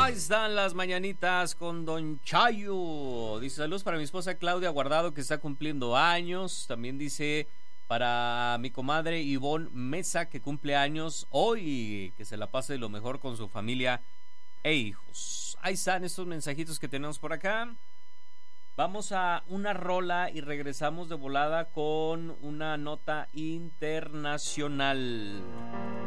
Ahí están las mañanitas con Don Chayo. Dice saludos para mi esposa Claudia Guardado, que está cumpliendo años. También dice para mi comadre Ivonne Mesa, que cumple años hoy. Que se la pase lo mejor con su familia e hijos. Ahí están estos mensajitos que tenemos por acá. Vamos a una rola y regresamos de volada con una nota internacional.